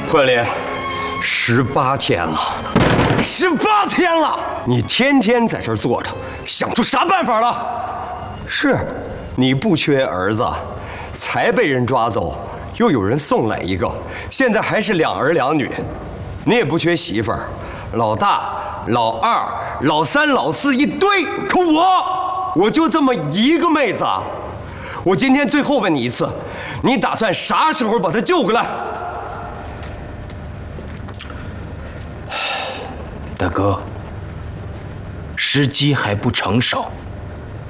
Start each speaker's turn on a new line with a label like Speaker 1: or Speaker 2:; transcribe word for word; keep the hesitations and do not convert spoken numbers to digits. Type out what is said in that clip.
Speaker 1: 焕林，十八天了，十八天了，你天天在这儿坐着，想出啥办法了？是，你不缺儿子，才被人抓走，又有人送来一个，现在还是两儿两女。你也不缺媳妇儿，老大、老二、老三、老四一堆，可我，我就这么一个妹子。我今天最后问你一次，你打算啥时候把她救回来？
Speaker 2: 大哥，时机还不成熟。